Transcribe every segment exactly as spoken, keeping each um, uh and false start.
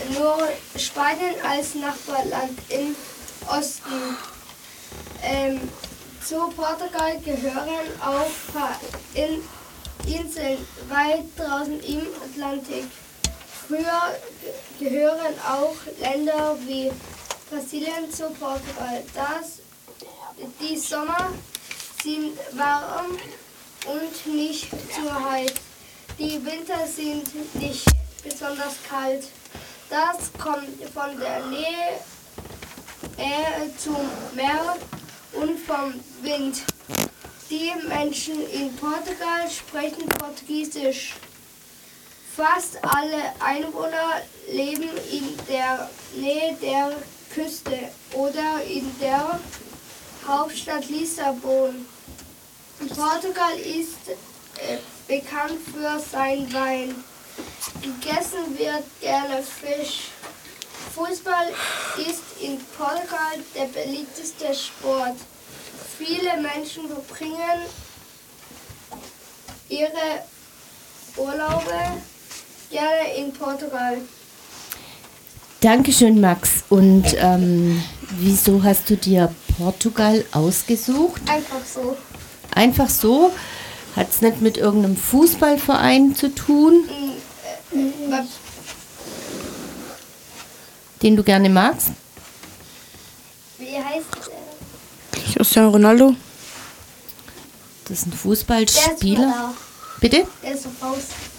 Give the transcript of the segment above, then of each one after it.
nur Spanien als Nachbarland im Osten. Ähm, zu Portugal gehören auch ein paar In Inseln weit draußen im Atlantik. Früher gehören auch Länder wie Brasilien zu Portugal. Das, die Sommer sind warm und nicht zu heiß. Die Winter sind nicht besonders kalt. Das kommt von der Nähe äh, zum Meer und vom Wind. Die Menschen in Portugal sprechen Portugiesisch. Fast alle Einwohner leben in der Nähe der Küste oder in der Hauptstadt Lissabon. Portugal ist äh, bekannt für seinen Wein. Gegessen wird gerne Fisch. Fußball ist in Portugal der beliebteste Sport. Viele Menschen verbringen ihre Urlaube gerne in Portugal. Dankeschön, Max. Und ähm, wieso hast du dir Portugal ausgesucht? Einfach so. Einfach so? Hat es nicht mit irgendeinem Fußballverein zu tun, Mm, äh, den du gerne magst? Wie heißt der? Cristiano Ronaldo. Das ist ein Der ist Fußballspieler. da. Bitte? Der ist so raus.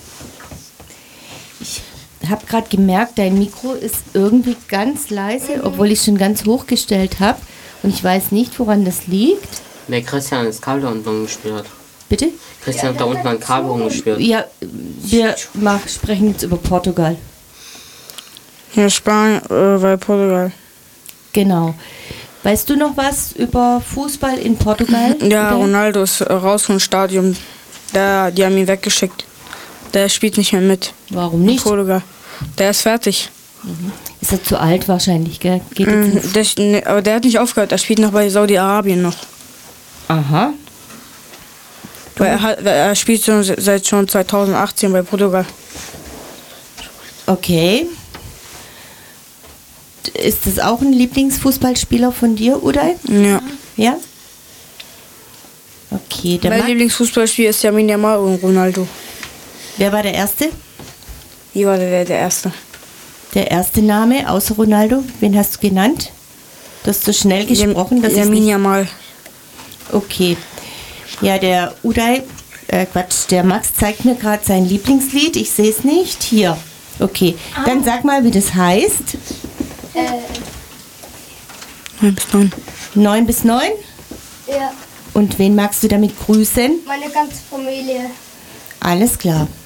Ich habe gerade gemerkt, dein Mikro ist irgendwie ganz leise, obwohl ich es schon ganz hoch gestellt habe. Und ich weiß nicht, woran das liegt. Weil Christian das Kabel da unten umgespielt hat. Bitte? Christian hat da unten ein Kabel umgespielt. Ja, wir mach, sprechen jetzt über Portugal. Ja, Spanien, äh, bei Portugal. Genau. Weißt du noch was über Fußball in Portugal? Ja, Oder? Ronaldo ist äh, raus vom Stadion. Der, die haben ihn weggeschickt. Der spielt nicht mehr mit. Warum In nicht? Portugal. Der ist fertig. Ist er zu alt wahrscheinlich, gell? Geht jetzt Mhm, nicht. das, ne, aber der hat nicht aufgehört. Er spielt noch bei Saudi-Arabien noch. Aha. Weil er, hat, er spielt schon seit schon zweitausendachtzehn bei Portugal. Okay. Ist das auch ein Lieblingsfußballspieler von dir, Uday? Ja. Ja? Okay, der Mein Ma- Lieblingsfußballspieler ist Lamine Yamal und Ronaldo. Wer war der Erste? Wie war der, der Erste? Der erste Name außer Ronaldo? Wen hast du genannt? Du hast so schnell gesprochen, dass ich Lamine nicht... Yamal. Okay. Ja, der Uday, äh Quatsch, der Max zeigt mir gerade sein Lieblingslied. Ich sehe es nicht. Hier. Okay. Dann sag mal, wie das heißt. Äh, neun bis neun. neun bis neun. ja, Und wen magst du damit grüßen? meine ganze Familie. Alles klar.